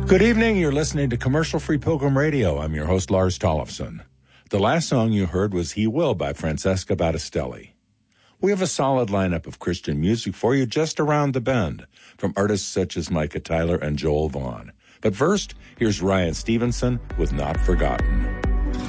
Good evening. You're listening to Commercial Free Pilgrim Radio. I'm your host, Lars Tollefson. The last song you heard was He Will by Francesca Battistelli. We have a solid lineup of Christian music for you just around the bend, from artists such as Micah Tyler and Joel Vaughn. But first, here's Ryan Stevenson with Not Forgotten.